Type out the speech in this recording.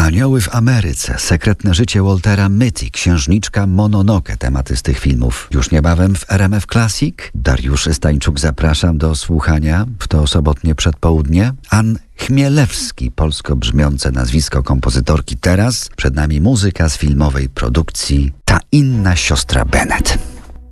Anioły w Ameryce, sekretne życie Waltera Mitty, księżniczka Mononoke, tematy z tych filmów. Już niebawem w RMF Classic. Dariusz Stańczuk, zapraszam do słuchania w to sobotnie przedpołudnie. Ann Chmielewski, polsko brzmiące nazwisko kompozytorki. Teraz przed nami muzyka z filmowej produkcji Ta inna siostra Bennet.